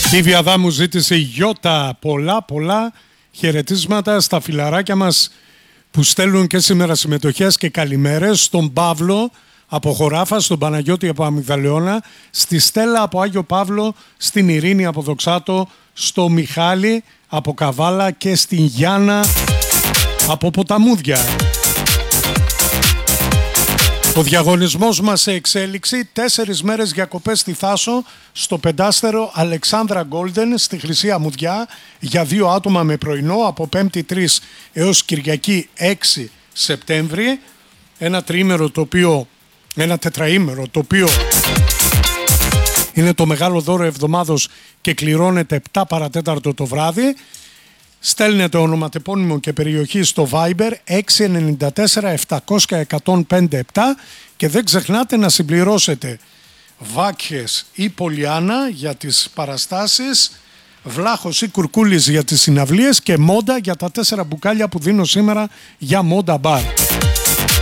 Η Βιαδά μου ζήτησε Γιώτα πολλά χαιρετίσματα στα φιλαράκια μας που στέλνουν και σήμερα συμμετοχές και καλημέρες, στον Παύλο από Χωράφα, στον Παναγιώτη από Αμυγδαλαιώνα, στη Στέλλα από Άγιο Παύλο, στην Ειρήνη από Δοξάτο, στο Μιχάλη από Καβάλα και στην Γιάννα από Ποταμούδια. Ο διαγωνισμός μας σε εξέλιξη, 4 μέρες διακοπές στη Θάσο, στο πεντάστερο Αλεξάνδρα Γκόλντεν, στη Χρυσή Αμμουδιά, για 2 άτομα με πρωινό, από Πέμπτη 3 έως Κυριακή 6 Σεπτέμβρη. Ένα τετραήμερο το οποίο είναι το μεγάλο δώρο εβδομάδος και κληρώνεται 7 παρατέταρτο το βράδυ. Στέλνετε ονοματεπώνυμο και περιοχή στο Viber 694 700 1057 και δεν ξεχνάτε να συμπληρώσετε Βάκχες ή Πολιάνα για τις παραστάσεις, Βλάχος ή Κουρκούλης για τις συναυλίες και Μόντα για τα 4 μπουκάλια που δίνω σήμερα για Μόντα Μπαρ.